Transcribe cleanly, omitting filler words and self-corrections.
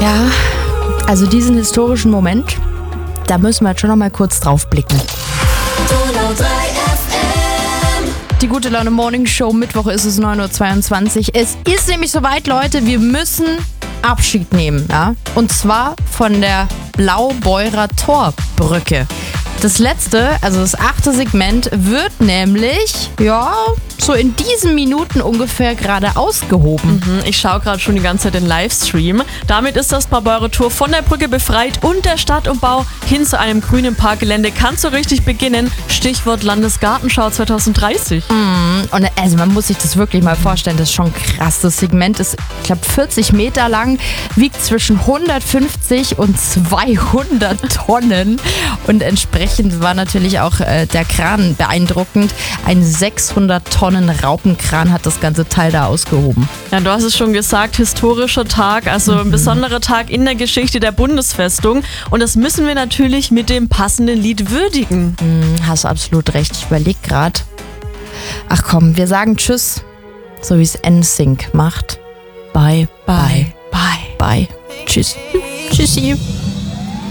Ja, also diesen historischen Moment, da müssen wir jetzt schon noch mal kurz drauf blicken. Die Gute Laune Morning Show, Mittwoch ist es 9.22 Uhr. Es ist nämlich soweit, Leute, wir müssen Abschied nehmen. Ja? Und zwar von der Blaubeurer Torbrücke. Das letzte, also das 8. Segment, wird nämlich, so in diesen Minuten ungefähr gerade ausgehoben. Ich schaue gerade schon die ganze Zeit den Livestream. Damit ist das Blaubeurer Tor von der Brücke befreit und der Stadtumbau hin zu einem grünen Parkgelände kann so richtig beginnen. Stichwort Landesgartenschau 2030. Und also man muss sich das wirklich mal vorstellen, das ist schon krass. Das Segment ist, ich glaube, 40 Meter lang, wiegt zwischen 150 und 200 Tonnen und entsprechend war natürlich auch der Kran beeindruckend. Ein 600 Tonnen Raupenkran hat das ganze Teil da ausgehoben. Ja, du hast es schon gesagt, historischer Tag, also ein besonderer Tag in der Geschichte der Bundesfestung. Und das müssen wir natürlich mit dem passenden Lied würdigen. Hast du absolut recht, ich überlege gerade. Ach komm, wir sagen Tschüss, so wie es NSYNC macht. Bye, bye, bye, bye. Tschüss. Tschüssi.